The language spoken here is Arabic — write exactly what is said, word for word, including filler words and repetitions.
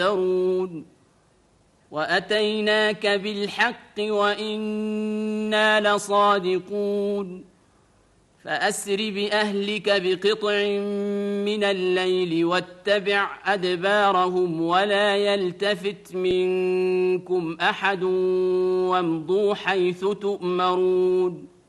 يفترون وأتيناك بالحق وإنا لصادقون فأسر بأهلك بقطع من الليل واتبع أدبارهم ولا يلتفت منكم أحد وامضوا حيث تؤمرون